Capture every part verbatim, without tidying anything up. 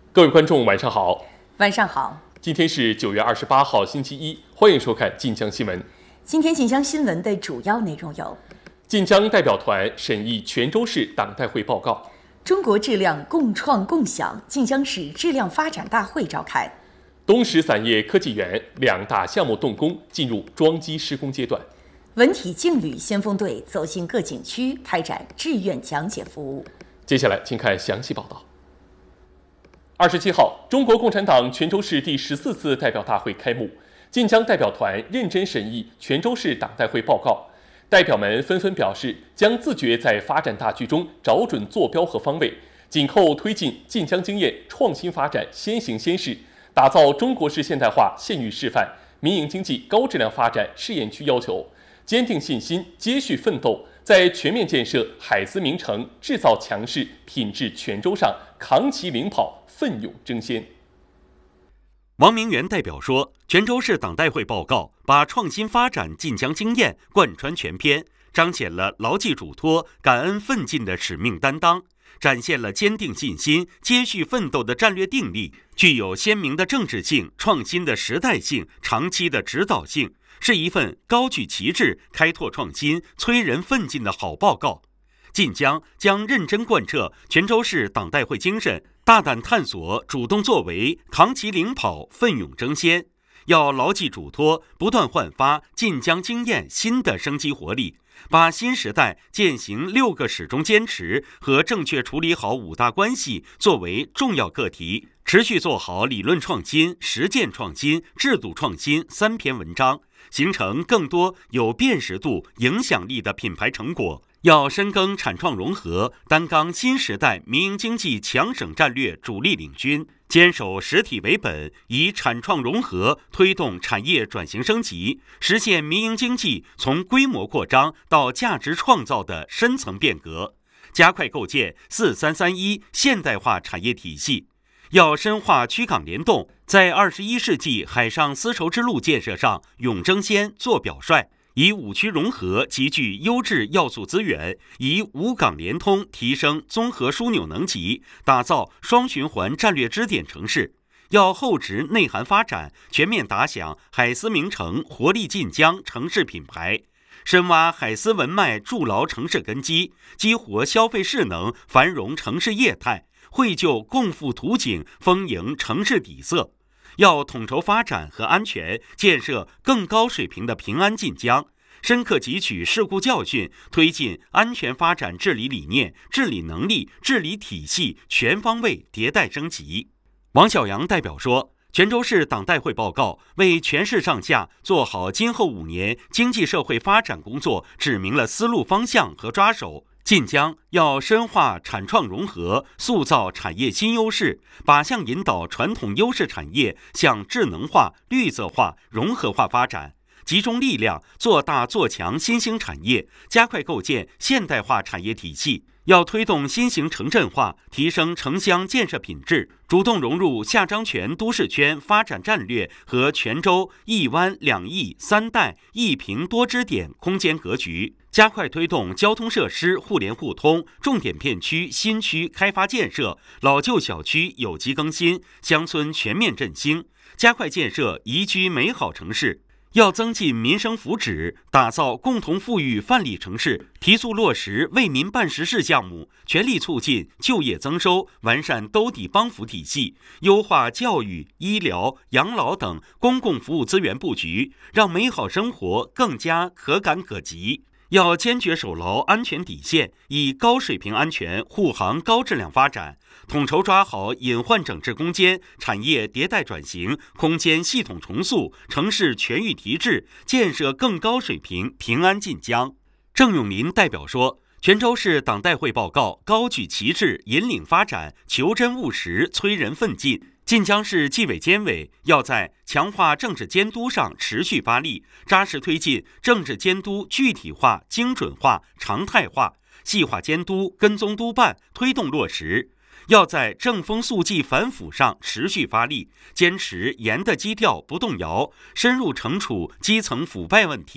各位观众，晚上好。 晚上好。 今天是九月二十八号，星期一，欢迎收看晋江新闻。 今天晋江新闻的主要内容有： 晋江代表团审议泉州市党代会报告； 中国质量共创共享晋江市质量发展大会召开； 东石散叶科技园两大项目动工，进入装机施工阶段； 文体竞旅先锋队走进各景区，开展志愿讲解服务。 接下来，请看详细报道。二十七号，中国共产党泉州市第十四次代表大会开幕，晋江代表团认真审议泉州市党代会报告。代表们纷纷表示，将自觉在发展大局中找准坐标和方位，紧扣推进晋江经验创新发展先行先试，打造中国式现代化县域示范、民营经济高质量发展试验区要求，坚定信心，接续奋斗，在全面建设海思名城、制造强市、品质泉州上扛旗领跑，奋勇争先。 王明元代表说，泉州市党代会报告把创新发展晋江经验贯穿全篇，彰显了牢记嘱托、感恩奋进的使命担当，展现了坚定信心、接续奋斗的战略定力，具有鲜明的政治性、创新的时代性、长期的指导性，是一份高举旗帜、开拓创新、催人奋进的好报告。晋江将认真贯彻泉州市党代会精神，大胆探索、主动作为，扛旗领跑，奋勇争先。要牢记嘱托，不断焕发晋江经验新的生机活力，把新时代践行六个始终坚持和正确处理好五大关系作为重要课题，持续做好理论创新、实践创新、制度创新三篇文章，形成更多有辨识度、影响力的品牌成果。要深耕产创融合，担纲新时代民营经济强省战略主力领军，坚守实体为本，以产创融合推动产业转型升级，实现民营经济从规模扩张到价值创造的深层变革，加快构建四三三一现代化产业体系。要深化区港联动，在二十一世纪海上丝绸之路建设上勇争先、做表率，以五区融合集聚优质要素资源，以五港联通提升综合枢纽能级，打造双循环战略支点城市。要厚植内涵发展，全面打响海思名城、活力晋江城市品牌，深挖海思文脉，筑牢城市根基，激活消费势能，繁荣城市业态，绘就共富图景，丰盈城市底色。要统筹发展和安全，建设更高水平的平安晋江，深刻汲取事故教训，推进安全发展治理理念、治理能力、治理体系全方位迭代升级。王晓阳代表说，泉州市党代会报告为全市上下做好今后五年经济社会发展工作指明了思路方向和抓手。晋江要深化产创融合，塑造产业新优势，靶向引导传统优势产业向智能化、绿色化、融合化发展，集中力量做大做强新兴产业，加快构建现代化产业体系。要推动新型城镇化，提升城乡建设品质，主动融入下张泉都市圈发展战略和泉州一湾两翼三带一平多支点空间格局，加快推动交通设施互联互通、重点片区新区开发建设、老旧小区有机更新、乡村全面振兴，加快建设宜居美好城市。要增进民生福祉，打造共同富裕范例城市，提速落实为民办实事项目，全力促进就业增收，完善兜底帮扶体系，优化教育、医疗、养老等公共服务资源布局，让美好生活更加可感可及。要坚决守牢安全底线，以高水平安全护航高质量发展，统筹抓好隐患整治攻坚、产业迭代转型、空间系统重塑、城市全域提质，建设更高水平平安晋江。郑永林代表说，泉州市党代会报告高举旗帜，引领发展，求真务实，催人奋进。晋江市纪委监委要在强化政治监督上持续发力，扎实推进政治监督具体化、精准化、常态化，细化监督、跟踪督办，推动落实。要在正风肃纪反腐上持续发力，坚持严的基调不动摇，深入惩处基层腐败问题，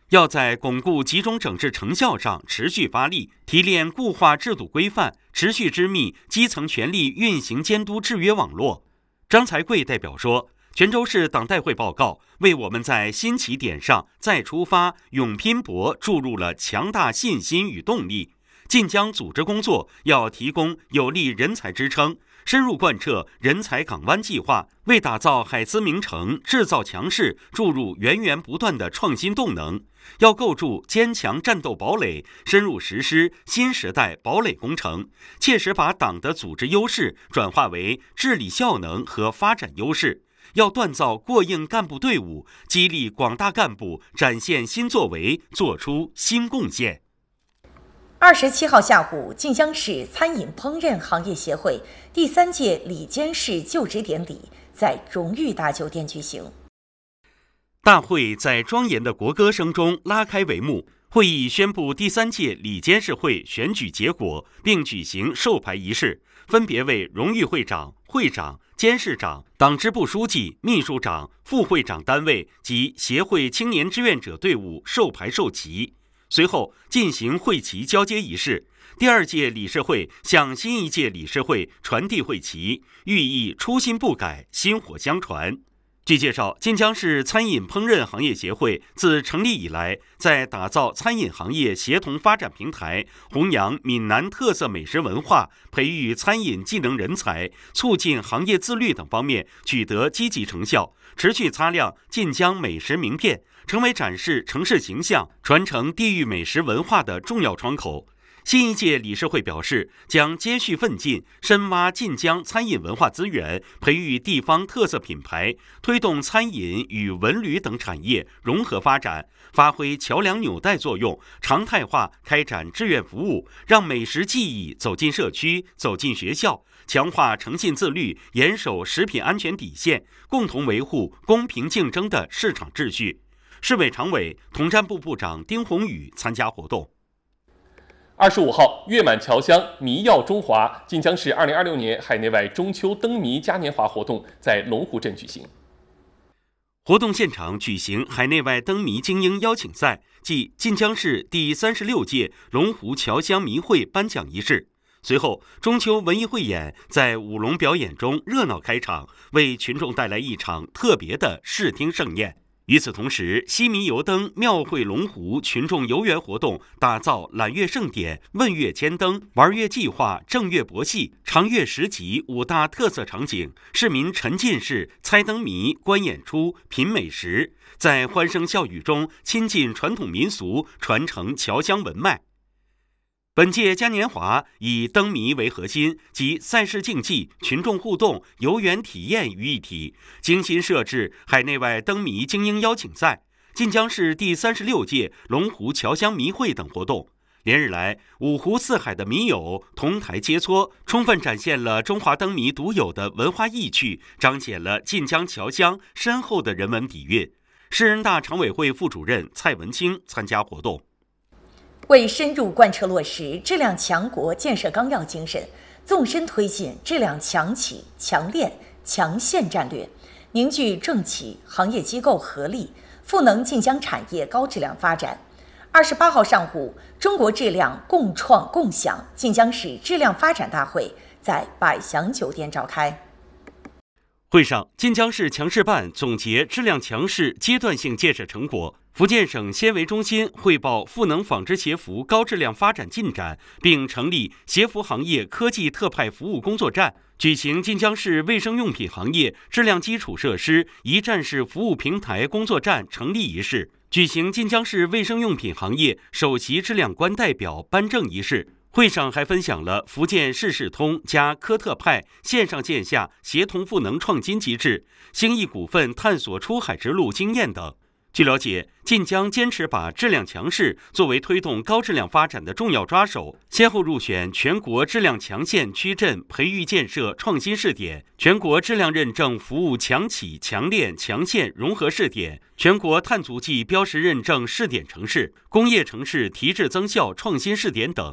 要在巩固集中整治成效上持续发力，提炼固化制度规范，持续织密基层权力运行监督制约网络。张才贵代表说，泉州市党代会报告为我们在新起点上再出发、勇拼搏注入了强大信心与动力。晋江组织工作要提供有力人才支撑，深入贯彻人才港湾计划，为打造海资名城、制造强势注入源源不断的创新动能。要构筑坚强战斗堡垒，深入实施新时代堡垒工程，切实把党的组织优势转化为治理效能和发展优势。要锻造过硬干部队伍，激励广大干部展现新作为，做出新贡献。 二十七号下午，晋江市餐饮烹饪行业协会第三届里监事就职典礼在荣誉大酒店举行。 大会在庄严的国歌声中拉开帷幕，会议宣布第三届里监事会选举结果，并举行授牌仪式，分别为荣誉会长、会长、监事长、党支部书记、秘书长、副会长单位及协会青年志愿者队伍授牌授旗。随后进行会旗交接仪式，第二届理事会向新一届理事会传递会旗，寓意初心不改，薪火相传。据介绍，晋江市餐饮烹饪行业协会自成立以来，在打造餐饮行业协同发展平台、弘扬闽南特色美食文化、培育餐饮技能人才、促进行业自律等方面取得积极成效，持续擦亮晋江美食名片，成为展示城市形象、传承地域美食文化的重要窗口。新一届理事会表示，将接续奋进，深挖晋江餐饮文化资源，培育地方特色品牌，推动餐饮与文旅等产业融合发展，发挥桥梁纽带作用，常态化开展志愿服务，让美食技艺走进社区、走进学校，强化诚信自律，严守食品安全底线，共同维护公平竞争的市场秩序。市委常委、统战部部长丁宏宇参加活动。 二十五号，月满侨乡，迷耀中华。晋江市二零二六年海内外中秋灯谜嘉年华活动在龙湖镇举行。 活动现场举行海内外灯谜精英邀请赛暨晋江市第三十六届龙湖侨乡谜会颁奖仪式。随后，中秋文艺汇演在舞龙表演中热闹开场，为群众带来一场特别的视听盛宴。与此同时，西迷游灯庙会龙湖群众游园活动打造揽月盛典、问月千灯、玩月计划、正月博戏、长月十集五大特色场景，市民沉浸式猜灯谜、观演出、品美食，在欢声笑语中亲近传统民俗，传承侨乡文脉。本届嘉年华以灯谜为核心，集赛事竞技、群众互动、游园体验于一体，精心设置海内外灯谜精英邀请赛、晋江市第三十六届龙湖侨乡谜会等活动。连日来，五湖四海的谜友同台切磋，充分展现了中华灯谜独有的文化意趣，彰显了晋江侨乡深厚的人文底蕴。市人大常委会副主任蔡文清参加活动。 为深入贯彻落实质量强国建设纲要精神，纵深推进质量强企、强链、强县战略，凝聚政企行业机构合力，赋能晋江产业高质量发展。二十八号上午，中国质量共创共享晋江市质量发展大会在百祥酒店召开。 会上，晋江市强市办总结质量强市阶段性建设成果，福建省纤维中心汇报赋能纺织鞋服高质量发展进展，并成立鞋服行业科技特派服务工作站，举行晋江市卫生用品行业质量基础设施一站式服务平台工作站成立仪式，举行晋江市卫生用品行业首席质量官代表颁证仪式。会上还分享了福建市事通加科特派线上线下协同赋能创新机制、兴义股份探索出海之路经验等。据了解，晋江坚持把质量强市作为推动高质量发展的重要抓手，先后入选全国质量强县区镇培育建设创新试点、全国质量认证服务强企强链强县融合试点、全国碳足迹标识认证试点城市、工业城市提质增效创新试点等。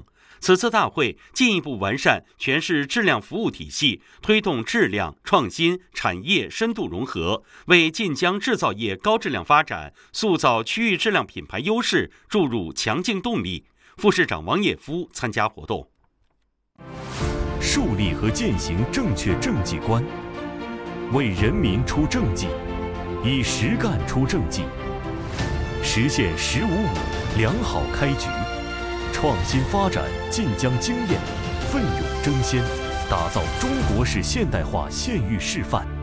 此次大会进一步完善全市质量服务体系，推动质量创新产业深度融合，为晋江制造业高质量发展、塑造区域质量品牌优势注入强劲动力。副市长王也夫参加活动。 树立和践行正确政绩观，为人民出政绩，以实干出政绩，实现“十五五”良好开局，创新发展晋江经验，奋勇争先，打造中国式现代化县域示范。